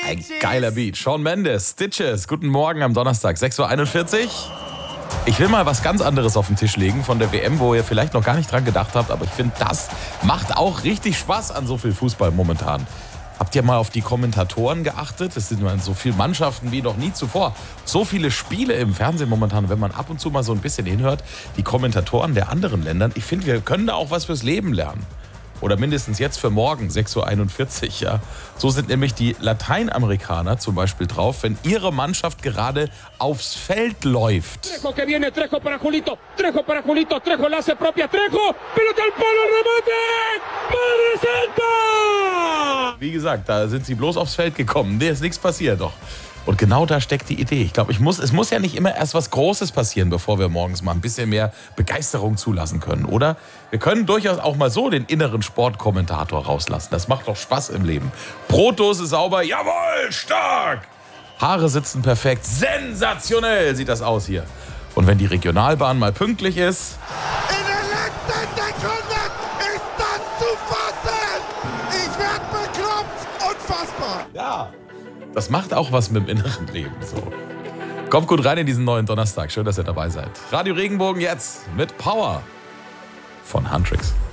Ein geiler Beat. Shawn Mendes, Stitches. Guten Morgen am Donnerstag, 6.41 Uhr. Ich will mal was ganz anderes auf den Tisch legen von der WM, wo ihr vielleicht noch gar nicht dran gedacht habt. Aber ich finde, das macht auch richtig Spaß an so viel Fußball momentan. Habt ihr mal auf die Kommentatoren geachtet? Es sind so viele Mannschaften wie noch nie zuvor. So viele Spiele im Fernsehen momentan, wenn man ab und zu mal so ein bisschen hinhört. Die Kommentatoren der anderen Ländern. Ich finde, wir können da auch was fürs Leben lernen. Oder mindestens jetzt für morgen, 6.41 Uhr. Ja. So sind nämlich die Lateinamerikaner zum Beispiel drauf, wenn ihre Mannschaft gerade aufs Feld läuft. Trejo que viene, Trejo para Julito, Trejo para Julito, Trejo la hace propia, Trejo, pelota al palo, remate, Madre Santa! Wie gesagt, da sind sie bloß aufs Feld gekommen, da ist nichts passiert doch. Und genau da steckt die Idee. Ich glaube, es muss ja nicht immer erst was Großes passieren, bevor wir morgens mal ein bisschen mehr Begeisterung zulassen können, oder? Wir können durchaus auch mal so den inneren Sportkommentator rauslassen. Das macht doch Spaß im Leben. Brotdose sauber, jawohl, stark! Haare sitzen perfekt, sensationell sieht das aus hier. Und wenn die Regionalbahn mal pünktlich ist... In der letzten Sekunde ist das zu fassen! Ich werde bekloppt! Unfassbar! Ja, das macht auch was mit dem inneren Leben. So. Kommt gut rein in diesen neuen Donnerstag. Schön, dass ihr dabei seid. Radio Regenbogen jetzt mit Power von Huntrix.